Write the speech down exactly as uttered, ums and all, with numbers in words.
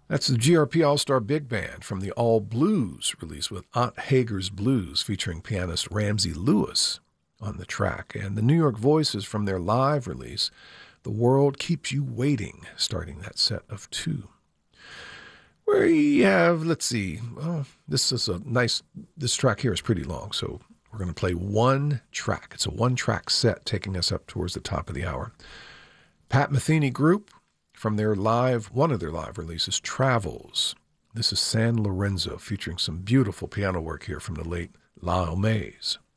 That's the G R P All-Star Big Band from the All Blues release with Aunt Hager's Blues featuring pianist Ramsey Lewis on the track. And the New York Voices from their live release, The World Keeps You Waiting, starting that set of two. We have, let's see, oh, this is a nice, this track here is pretty long, so we're going to play one track. It's a one-track set taking us up towards the top of the hour. Pat Metheny Group, from their live, one of their live releases, Travels. This is San Lorenzo, featuring some beautiful piano work here from the late Lyle Mays.